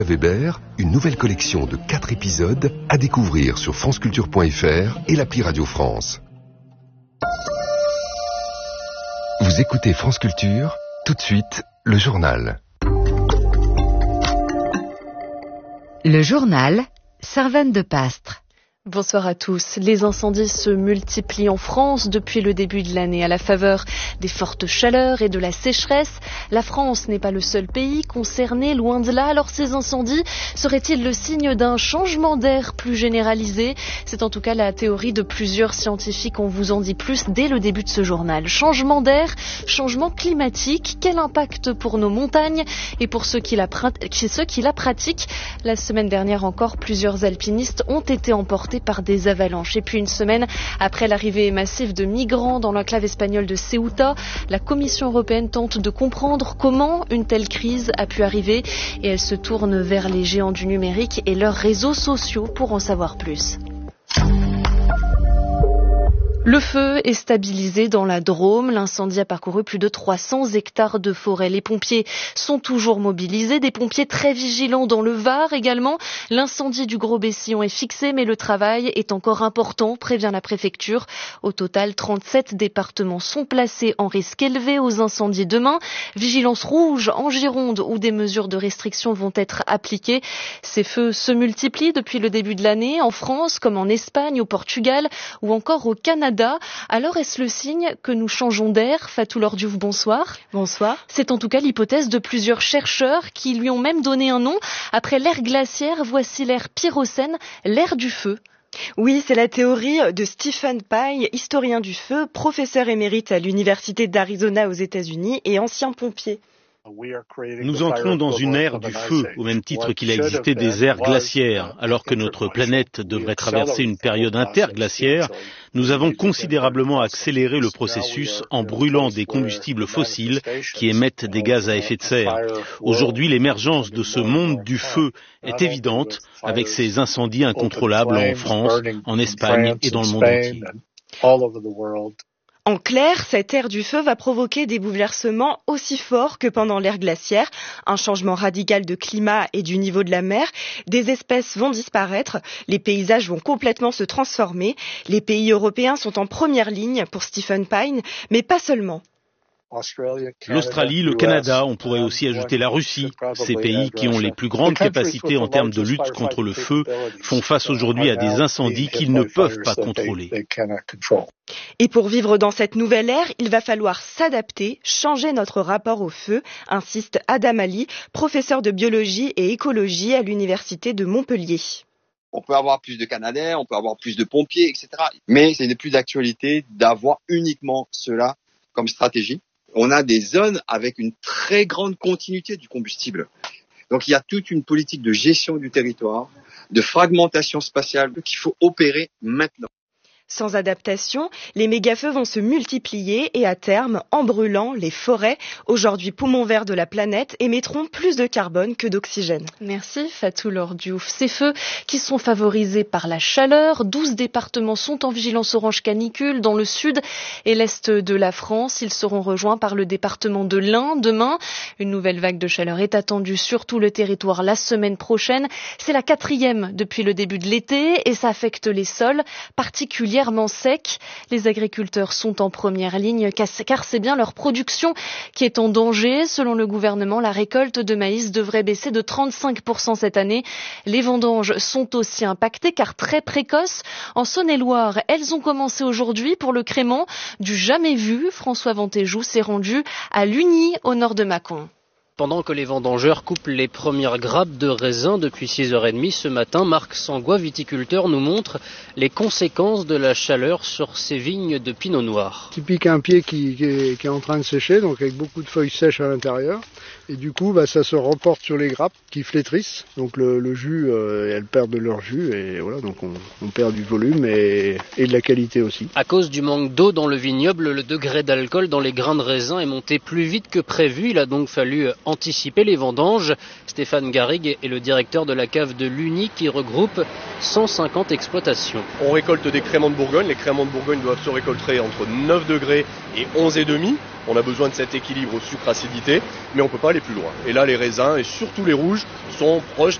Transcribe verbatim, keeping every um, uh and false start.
Weber, une nouvelle collection de quatre épisodes à découvrir sur franceculture point f r et l'appli Radio France. Vous écoutez France Culture, tout de suite, le journal. Le journal, Servane de Pastre. Bonsoir à tous. Les incendies se multiplient en France depuis le début de l'année à la faveur des fortes chaleurs et de la sécheresse. La France n'est pas le seul pays concerné, loin de là. Alors ces incendies seraient-ils le signe d'un changement d'air plus généralisé? C'est en tout cas la théorie de plusieurs scientifiques. On vous en dit plus dès le début de ce journal. Changement d'air, changement climatique, quel impact pour nos montagnes et pour ceux qui la, ceux qui la pratiquent? La semaine dernière encore, plusieurs alpinistes ont été emportés par des avalanches. Et puis une semaine après l'arrivée massive de migrants dans l'enclave espagnole de Ceuta, la Commission européenne tente de comprendre comment une telle crise a pu arriver et elle se tourne vers les géants du numérique et leurs réseaux sociaux pour en savoir plus. Le feu est stabilisé dans la Drôme. L'incendie a parcouru plus de trois cents hectares de forêt. Les pompiers sont toujours mobilisés. Des pompiers très vigilants dans le Var également. L'incendie du Gros-Bessillon est fixé, mais le travail est encore important, prévient la préfecture. Au total, trente-sept départements sont placés en risque élevé aux incendies demain. Vigilance rouge en Gironde où des mesures de restriction vont être appliquées. Ces feux se multiplient depuis le début de l'année en France, comme en Espagne, au Portugal ou encore au Canada. Alors est-ce le signe que nous changeons d'air? Fatou Lordiouf, bonsoir. Bonsoir. C'est en tout cas l'hypothèse de plusieurs chercheurs qui lui ont même donné un nom. Après l'ère glaciaire, voici l'ère pyrocène, l'ère du feu. Oui, c'est la théorie de Stephen Pye, historien du feu, professeur émérite à l'université d'Arizona aux États-Unis et ancien pompier. Nous entrons dans une ère du feu, au même titre qu'il a existé des ères glaciaires. Alors que notre planète devrait traverser une période interglaciaire, nous avons considérablement accéléré le processus en brûlant des combustibles fossiles qui émettent des gaz à effet de serre. Aujourd'hui, l'émergence de ce monde du feu est évidente, avec ces incendies incontrôlables en France, en Espagne et dans le monde entier. En clair, cette ère du feu va provoquer des bouleversements aussi forts que pendant l'ère glaciaire, un changement radical de climat et du niveau de la mer, des espèces vont disparaître, les paysages vont complètement se transformer, les pays européens sont en première ligne pour Stephen Pye, mais pas seulement. L'Australie, le Canada, on pourrait aussi ajouter la Russie. Ces pays qui ont les plus grandes capacités en termes de lutte contre le feu font face aujourd'hui à des incendies qu'ils ne peuvent pas contrôler. Et pour vivre dans cette nouvelle ère, il va falloir s'adapter, changer notre rapport au feu, insiste Adam Ali, professeur de biologie et écologie à l'université de Montpellier. On peut avoir plus de Canadiens, on peut avoir plus de pompiers, et cetera. Mais ce n'est plus d'actualité d'avoir uniquement cela comme stratégie. On a des zones avec une très grande continuité du combustible. Donc il y a toute une politique de gestion du territoire, de fragmentation spatiale qu'il faut opérer maintenant. Sans adaptation, les méga-feux vont se multiplier et à terme, en brûlant, les forêts, aujourd'hui poumons verts de la planète, émettront plus de carbone que d'oxygène. Merci Fatou Lordiouf. Ces feux qui sont favorisés par la chaleur, douze départements sont en vigilance orange canicule dans le sud et l'est de la France. Ils seront rejoints par le département de l'Ain demain. Une nouvelle vague de chaleur est attendue sur tout le territoire la semaine prochaine. C'est la quatrième depuis le début de l'été et ça affecte les sols, particulièrement secs. Les agriculteurs sont en première ligne car c'est bien leur production qui est en danger. Selon le gouvernement, la récolte de maïs devrait baisser de trente-cinq pour cent cette année. Les vendanges sont aussi impactées car très précoces. En Saône-et-Loire, elles ont commencé aujourd'hui pour le crément du jamais vu. François Ventéjou s'est rendu à Lugny, au nord de Mâcon. Pendant que les vendangeurs coupent les premières grappes de raisin depuis six heures trente ce matin, Marc Sangois, viticulteur, nous montre les conséquences de la chaleur sur ces vignes de pinot noir. Typique un pied qui, qui, est, qui est en train de sécher, donc avec beaucoup de feuilles sèches à l'intérieur. Et du coup, bah, ça se reporte sur les grappes qui flétrissent. Donc le, le jus, euh, elles perdent de leur jus et voilà, donc on, on perd du volume et, et de la qualité aussi. À cause du manque d'eau dans le vignoble, le degré d'alcool dans les grains de raisin est monté plus vite que prévu. Il a donc fallu anticiper les vendanges. Stéphane Garrigue est le directeur de la cave de l'Uni qui regroupe cent cinquante exploitations. On récolte des créments de Bourgogne. Les créments de Bourgogne doivent se récolter entre neuf degrés et onze virgule cinq. On a besoin de cet équilibre sucre-acidité, mais on ne peut pas aller plus loin. Et là, les raisins, et surtout les rouges, sont proches